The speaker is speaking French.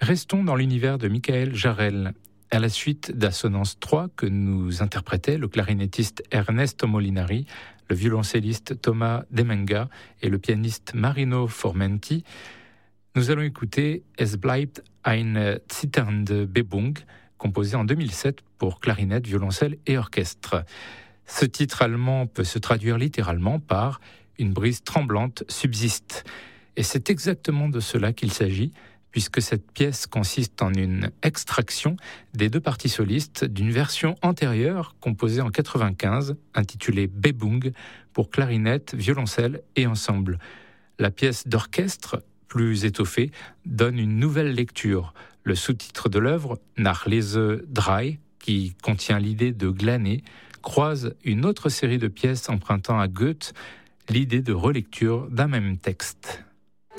Restons dans l'univers de Michael Jarel. À la suite d'Assonance 3 que nous interprétait le clarinettiste Ernesto Molinari, le violoncelliste Thomas Demenga et le pianiste Marino Formenti, nous allons écouter Es bleibt eine zitternde Bebung, composé en 2007 pour clarinette, violoncelle et orchestre. Ce titre allemand peut se traduire littéralement par « une brise tremblante subsiste ». Et c'est exactement de cela qu'il s'agit, puisque cette pièce consiste en une extraction des deux parties solistes d'une version antérieure composée en 95, intitulée Bebung, pour clarinette, violoncelle et ensemble. La pièce d'orchestre, plus étoffée, donne une nouvelle lecture. Le sous-titre de l'œuvre, Nachlese 3, qui contient l'idée de glaner, croise une autre série de pièces empruntant à Goethe l'idée de relecture d'un même texte.